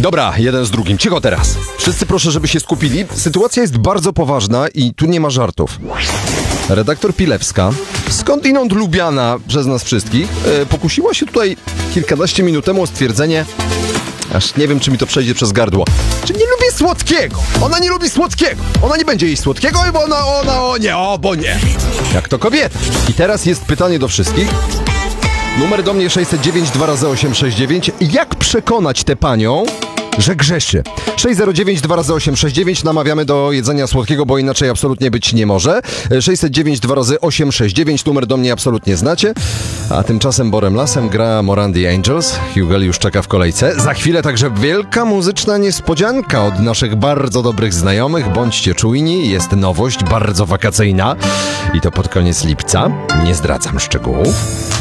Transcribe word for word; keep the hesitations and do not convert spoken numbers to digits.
Dobra, jeden z drugim. Cicho teraz. Wszyscy proszę, żeby się skupili. Sytuacja jest bardzo poważna i tu nie ma żartów. Redaktor Pilewska, skądinąd lubiana przez nas wszystkich, e, pokusiła się tutaj kilkanaście minut temu o stwierdzenie, aż nie wiem, czy mi to przejdzie przez gardło, że nie lubię słodkiego. Ona nie lubi słodkiego. Ona nie będzie jeść słodkiego, bo ona, ona, o nie, o, bo nie. Jak to kobieta. I teraz jest pytanie do wszystkich. Numer do mnie sześćset dziewięć dwa razy osiem sześć dziewięć. Jak przekonać tę panią, że grzeszy? sześć zero dziewięć dwa razy osiem sześć dziewięć. Namawiamy do jedzenia słodkiego, bo inaczej absolutnie być nie może. sześćset dziewięć dwa razy osiem sześć dziewięć. Numer do mnie absolutnie znacie. A tymczasem Borem Lasem gra Morandi Angels. Hugel już czeka w kolejce. Za chwilę także wielka muzyczna niespodzianka od naszych bardzo dobrych znajomych. Bądźcie czujni, jest nowość bardzo wakacyjna. I to pod koniec lipca. Nie zdradzam szczegółów.